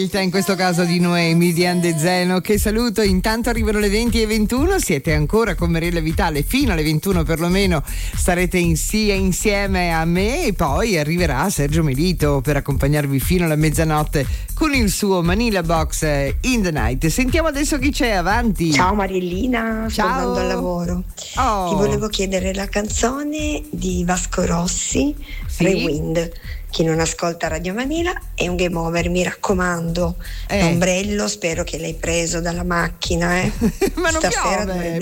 In questo caso di Noemi di Andezeno, che saluto. Intanto arrivano le 20:21, siete ancora con Mariella Vitale fino alle 21 perlomeno, starete insieme a me e poi arriverà Sergio Melito per accompagnarvi fino alla mezzanotte con il suo Manila Box in the Night. Sentiamo adesso chi c'è, avanti. Ciao Mariellina, sto andando al lavoro. Ti volevo chiedere la canzone di Vasco Rossi, sì? Rewind. Chi non ascolta Radio Manila è un game over, mi raccomando. L'ombrello spero che l'hai preso dalla macchina, Ma non stasera piove.